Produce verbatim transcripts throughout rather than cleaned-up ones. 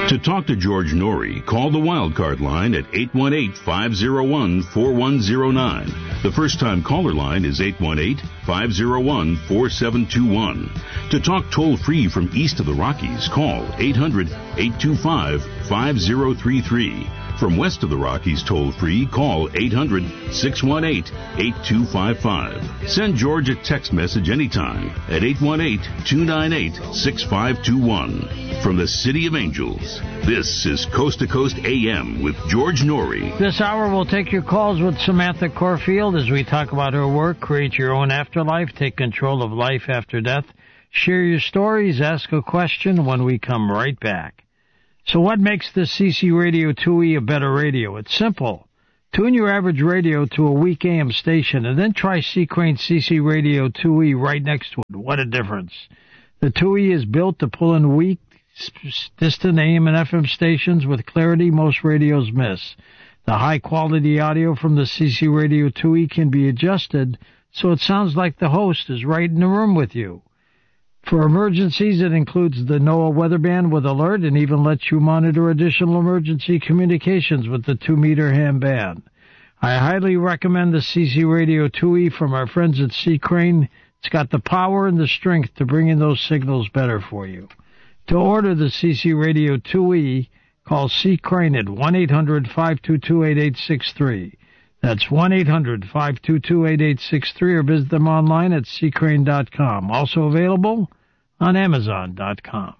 To talk to George Norrie, call the Wildcard line at eight one eight, five oh one, four one oh nine. The first-time caller line is eight one eight, five oh one, four seven two one. To talk toll-free from east of the Rockies, call eight hundred, eight two five, five oh three three. From west of the Rockies toll-free, call eight hundred, six one eight, eight two five five. Send George a text message anytime at eight one eight, two nine eight, six five two one. From the City of Angels, this is Coast to Coast A M with George Norrie. This hour we'll take your calls with Samantha Corfield as we talk about her work, Create Your Own Afterlife, Take Control of Life After Death. Share your stories, ask a question when we come right back. So what makes the C C Radio two E a better radio? It's simple. Tune your average radio to a weak A M station and then try C. Crane C C Radio two E right next to it. What a difference. The two E is built to pull in weak, distant A M and F M stations with clarity most radios miss. The high-quality audio from the C C Radio two E can be adjusted so it sounds like the host is right in the room with you. For emergencies, it includes the NOAA weather band with alert and even lets you monitor additional emergency communications with the two-meter ham band. I highly recommend the C C Radio two E from our friends at C. Crane. It's got the power and the strength to bring in those signals better for you. To order the C C Radio two E, call C. Crane at one eight hundred, five two two, eight eight six three. That's one eight hundred, five two two, eight eight six three or visit them online at c crane dot com. Also available on amazon dot com.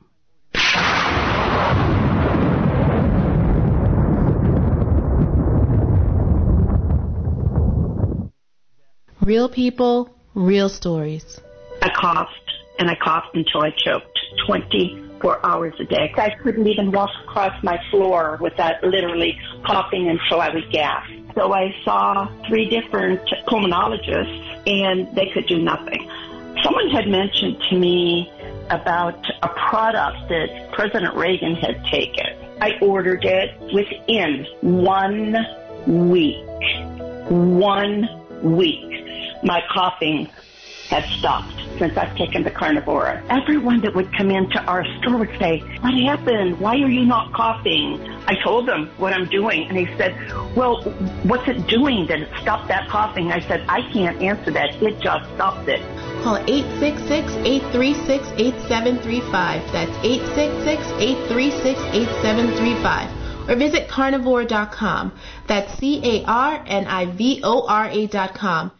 Real people, real stories. I coughed, and I coughed until I choked twenty-four hours a day. I couldn't even walk across my floor without literally coughing until I would gasp. So I saw three different pulmonologists, and they could do nothing. Someone had mentioned to me about a product that President Reagan had taken. I ordered it within one week. One week. My coughing has stopped since I've taken the Carnivora. Everyone that would come into our store would say, "What happened? Why are you not coughing?" I told them what I'm doing, and he said, "Well, what's it doing that it stopped that coughing?" I said, "I can't answer that. It just stopped it." Call eight six six, eight three six, eight seven three five. That's eight six six, eight three six, eight seven three five. Or visit carnivore dot com. That's C A R N I V O R A dot com.